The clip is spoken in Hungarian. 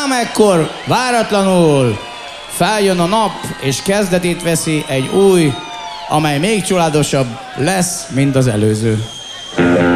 amekkor váratlanul feljön a nap, és kezdetét veszi egy új, amely még csodálatosabb lesz, mint az előző.